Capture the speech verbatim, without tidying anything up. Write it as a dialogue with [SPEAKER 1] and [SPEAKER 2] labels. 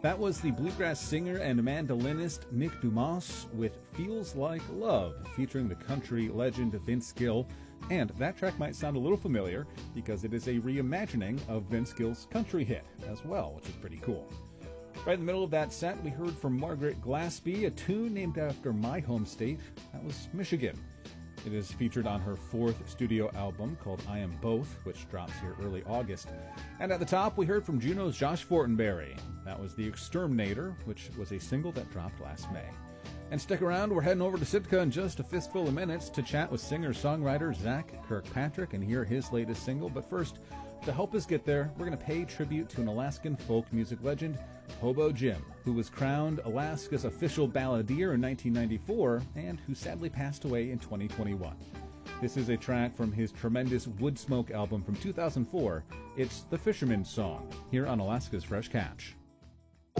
[SPEAKER 1] That was the bluegrass singer and mandolinist Mick Dumas with Feels Like Love, featuring the country legend Vince Gill. And that track might sound a little familiar because it is a reimagining of Vince Gill's country hit as well, which is pretty cool. Right in the middle of that set, we heard from Margaret Glaspie, a tune named after my home state. That was Michigan. It is featured on her fourth studio album called I Am Both, which drops here early August. And at the top, we heard from Juno's Josh Fortenberry. That was The Exterminator, which was a single that dropped last May. And stick around, we're heading over to Sitka in just a fistful of minutes to chat with singer-songwriter Zach Kirkpatrick and hear his latest single. But first, to help us get there, we're going to pay tribute to an Alaskan folk music legend, Hobo Jim, who was crowned Alaska's official balladeer in nineteen ninety-four and who sadly passed away in twenty twenty-one. This is a track from his tremendous Woodsmoke album from two thousand four. It's The Fisherman's Song, here on Alaska's Fresh Catch.